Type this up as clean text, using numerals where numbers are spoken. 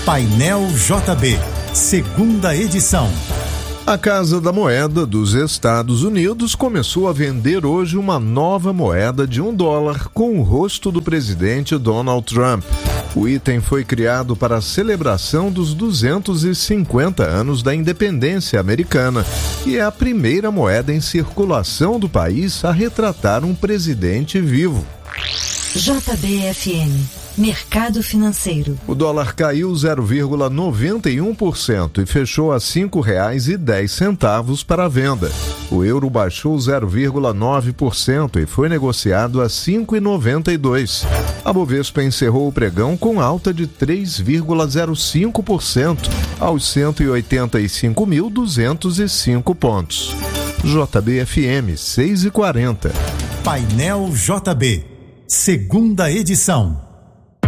Painel JB, segunda edição. A Casa da Moeda dos Estados Unidos começou a vender hoje uma nova moeda de $1 com o rosto do presidente Donald Trump. O item foi criado para a celebração dos 250 anos da independência americana e é a primeira moeda em circulação do país a retratar um presidente vivo. JBFM, Mercado Financeiro. O dólar caiu 0,91% e fechou a R$ 5,10 para a venda. O euro baixou 0,9% e foi negociado a R$ 5,92. A Bovespa encerrou o pregão com alta de 3,05% aos 185.205 pontos. JBFM 6,40. Painel JB, segunda edição.